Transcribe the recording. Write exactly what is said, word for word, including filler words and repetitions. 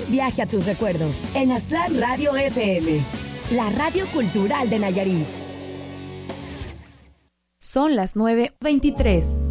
viaje a tus recuerdos en Aztlán Radio F M, la radio cultural de Nayarit. Son las nueve veintitrés.